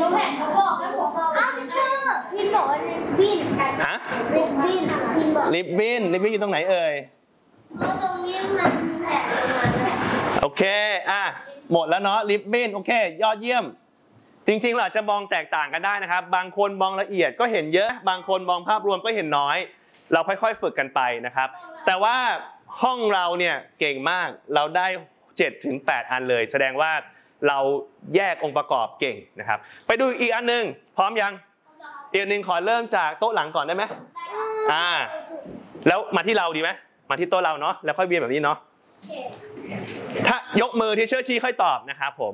แผ่นเขาบอกแล้วผมบอกอ้าวชื่อพี่บอกริบบิ้นฮะริบบิ้นริบบิ้นอยู่ตรงไหนเอ่ยตรงนี้มันแผ่นโอเคหมดแล้วเนาะริบบิ้นโอเคยอดเยี่ยมจริงๆเราอาจจะมองแตกต่างกันได้นะครับบางคนมองละเอียดก็เห็นเยอะบางคนมองภาพรวมก็เห็นน้อยเราค่อยๆฝึกกันไปนะครับแต่ว่าห้องเราเนี่ยเก่งมากเราได้7 ถึง 8อันเลยแสดงว่าเราแยกองค์ประกอบเก่งนะครับไปดูอีกอันนึงพร้อมยังอีกอันนึงขอเริ่มจากโต๊ะหลังก่อนได้ไหมแล้วมาที่เราดีไหมมาที่โต๊ะเราเนาะแล้วค่อยเวียนแบบนี้เนาะถ้ายกมือที่เชื่อชี้ค่อยตอบนะครับผม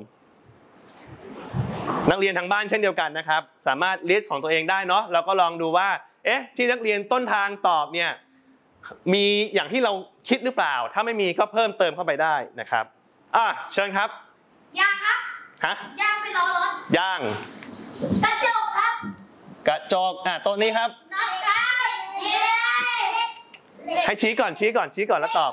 นักเรียนทางบ้านเช่นเดียวกันนะครับสามารถลิสต์ของตัวเองได้เนาะเราก็ลองดูว่าที่นักเรียนต้นทางตอบเนี่ยมีอย่างที่เราคิดหรือเปล่าถ้าไม่มีก็เพิ่มเติมเข้าไปได้นะครับเชิญครับย่างครับย่างไปล้อรถย่างกระจกครับกระจกโต๊ะนี้ครับน็อตไก่ให้ชี้ก่อนแล้วตอบ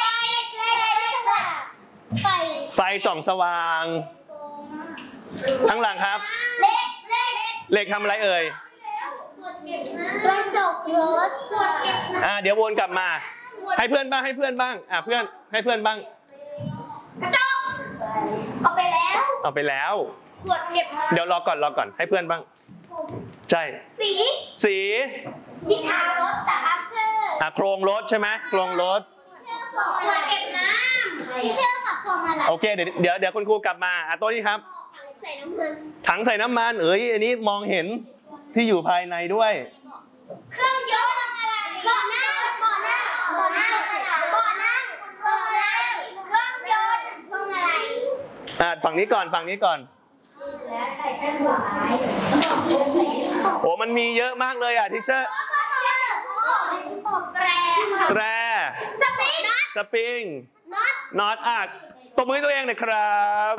ไฟส่องสว่างข้างหลังครับเหล็กทำอะไรเอ่ยกระจกรถเดี๋ยววนกลับมาให้เพื่อนบ้างเพื่อนให้เพื่อนบ้างกระจกเอาไปแล้วขวดเก็บเดี๋ยวรอก่อนให้เพื่อนบ้างใช่สีที่ทารถครับโครงรถใช่ไหมโครงรถขวดเก็บน้ำที่เชื่อกับพวงมาลัยโอเคเดี๋ยวคุณครูกลับมาตัวนี้ครับถังใส่น้ำมันอันนี้มองเห็นที่อยู่ภายในด้วยเครื่องยนต์อะไรเบาะนั่งเครื่องยนต์พวงมาลัยฝั่งนี้ก่อนโอ้มันมีเยอะมากเลยทิเชอร์แตรสปริงน็อตตบมือตัวเองหน่อยครับ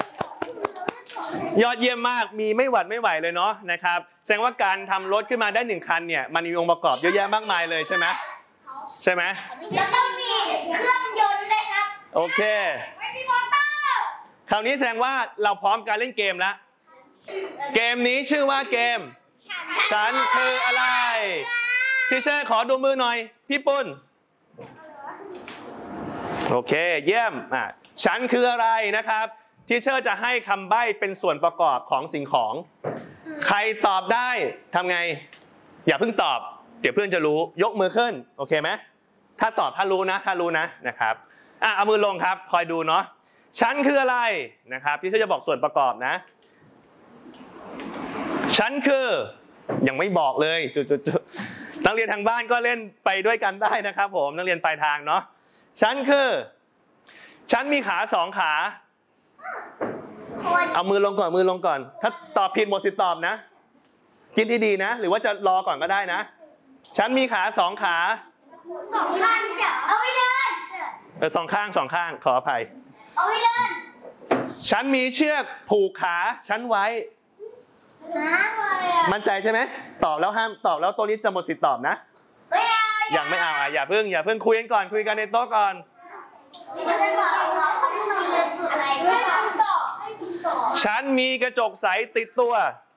ยอดเยี่ยมมากมีไม่หวัดไม่ไหวเลยเนาะนะครับแสดงว่าการทำรถขึ้นมาได้1คันเนี่ยมันมีองค์ประกอบเยอะแยะมากมายเลยใช่ไหมแล้วต้องมีเครื่องยนต์ด้วยครับโอเคคราวนี้แสดงว่าเราพร้อมการเล่นเกมแล้วเกมนี้ชื่อว่าเกมฉันคืออะไรทีเชอร์ขอดูมือหน่อยพี่ปุ้นโอเคเยี่ยมฉันคืออะไรนะครับทีเชอร์จะให้คำใบ้เป็นส่วนประกอบของสิ่งของใครตอบได้ทำไงอย่าเพิ่งตอบเดี๋ยวเพื่อนจะรู้ยกมือขึ้นโอเคไหมถ้ารู้นะนะครับเอามือลงครับคอยดูเนาะฉันคืออะไรนะครับทีเชอร์จะบอกส่วนประกอบนะฉันคือยังไม่บอกเลยนักเรียนทางบ้านก็เล่นไปด้วยกันได้นะครับผมนักเรียนปลายทางเนาะฉันมีขา2ขาเอามือลงก่อนถ้าตอบผิดหมดสิทธิ์ตอบนะคิดดีๆนะหรือว่าจะรอก่อนก็ได้นะฉันมีขา2ขา 2ข้างเฉยเอาไว้เดิน 2ข้างขออภัยเอาไว้เดินฉันมีเชือกผูกขาฉันไว้มั่นใจใช่ไหมตอบแล้วห้ามตอบแล้วตัวนี้จะหมดสิทธิ์ตอบนะยังไม่เอาอย่าเพิ่งคุยกันก่อนคุยกันในโต๊ะก่อนฉันมีกระจกใสติดตัว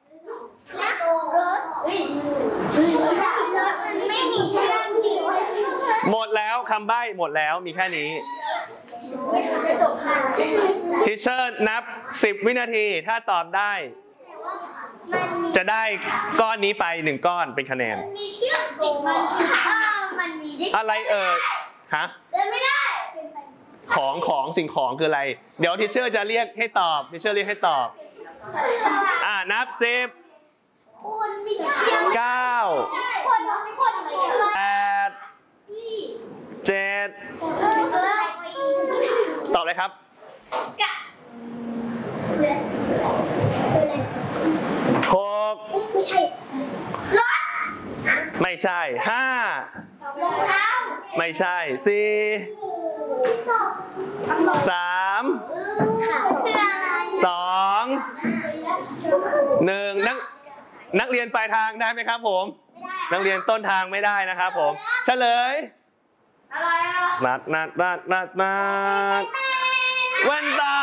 หมดแล้วคำใบ้หมดแล้วมีแค่นี้ทีเชอร์นับ10 วินาทีถ้าตอบได้จะได้ก้อนนี้ไป1ก้อนเป็นคะแนนอะไรฮะสิ่งของคืออะไรเดี๋ยวทีเชอร์จะเรียกให้ตอบนับ10 9 8 7ตอบเลยครับ6ไม่ใช่5ไม่ใช่4 3 2 1นักเรียนปลายทางได้ไหมครับผมนักเรียนต้นทางไม่ได้นะครับผมเฉลยอะไรนัดแว่นตา